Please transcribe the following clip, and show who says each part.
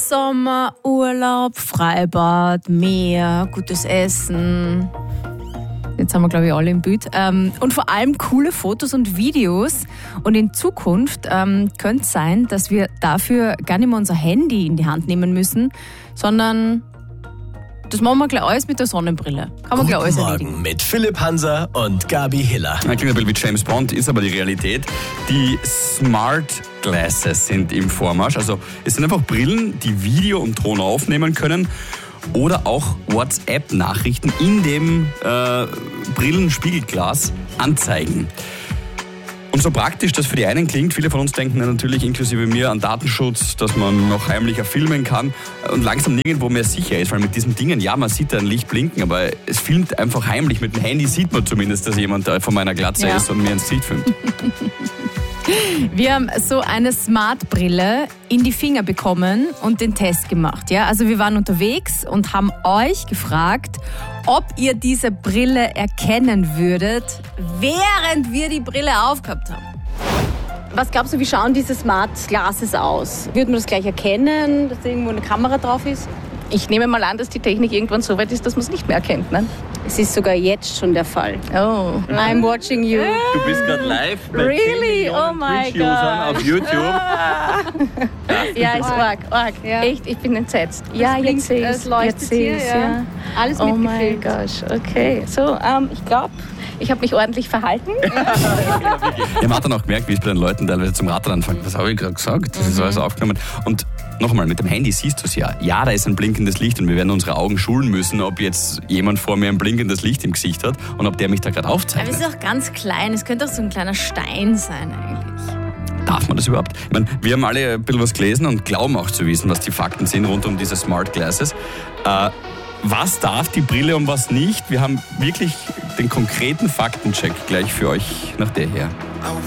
Speaker 1: Sommer, Urlaub, Freibad, Meer, gutes Essen. Jetzt haben wir, glaube ich, alle im Bild. Und vor allem coole Fotos und Videos. Und in Zukunft könnte es sein, dass wir dafür gar nicht mehr unser Handy in die Hand nehmen müssen, sondern das machen wir gleich alles mit der Sonnenbrille. Kann man gleich alles erledigen.
Speaker 2: Morgen mit Philipp Hanser und Gabi Hiller.
Speaker 3: Das klingt ein bisschen wie James Bond, ist aber die Realität. Die Smart Glasses sind im Vormarsch. Also es sind einfach Brillen, die Video und Ton aufnehmen können oder auch WhatsApp-Nachrichten in dem Brillenspiegelglas anzeigen. Und so praktisch das für die einen klingt, viele von uns denken natürlich inklusive mir an Datenschutz, dass man noch heimlicher filmen kann und langsam nirgendwo mehr sicher ist, weil mit diesen Dingen, ja, man sieht da ein Licht blinken, aber es filmt einfach heimlich. Mit dem Handy sieht man zumindest, dass jemand da vor meiner Glatze ist und mir ins Gesicht filmt.
Speaker 1: Wir haben so eine Smart-Brille in die Finger bekommen und den Test gemacht. Ja? Also wir waren unterwegs und haben euch gefragt, ob ihr diese Brille erkennen würdet, während wir die Brille aufgehabt haben. Was glaubst du, wie schauen diese Smart Glasses aus? Würden wir das gleich erkennen, dass da irgendwo eine Kamera drauf ist?
Speaker 4: Ich nehme mal an, dass die Technik irgendwann so weit ist, dass man es nicht mehr erkennt. Ne?
Speaker 1: Es ist sogar jetzt schon der Fall.
Speaker 4: Oh.
Speaker 1: I'm watching you.
Speaker 3: Du bist gerade live bei
Speaker 4: Really?
Speaker 3: 10
Speaker 4: Oh
Speaker 3: Millionen
Speaker 4: my
Speaker 3: Twitch-Usern auf YouTube.
Speaker 4: Ja, ist arg.
Speaker 1: Ja.
Speaker 4: Echt, ich bin entsetzt. Ja,
Speaker 1: blinkt,
Speaker 4: jetzt sehe ich
Speaker 1: es leuchtet
Speaker 4: jetzt sehe
Speaker 1: hier,
Speaker 4: ich's,
Speaker 1: ja.
Speaker 4: ja.
Speaker 1: Alles
Speaker 4: Oh my
Speaker 1: mitgefilmt.
Speaker 4: gosh, okay. So, ich glaube, ich habe mich ordentlich verhalten.
Speaker 3: Ja, man hat dann auch gemerkt, wie es bei den Leuten teilweise zum Rattern anfängt. Was habe ich gerade gesagt? Das ist alles aufgenommen. Und nochmal, mit dem Handy siehst du es ja. Ja, da ist ein blinkendes Licht und wir werden unsere Augen schulen müssen, ob jetzt jemand vor mir ein blinkendes Licht im Gesicht hat und ob der mich da gerade
Speaker 1: Aber
Speaker 3: aufzeichnet.
Speaker 1: es ist auch ganz klein. Es könnte auch so ein kleiner Stein sein eigentlich.
Speaker 3: Darf man das überhaupt? Ich meine, wir haben alle ein bisschen was gelesen und glauben auch zu wissen, was die Fakten sind rund um diese Smart Glasses. Was darf die Brille und was nicht? Wir haben wirklich den konkreten Faktencheck gleich für euch nach der her.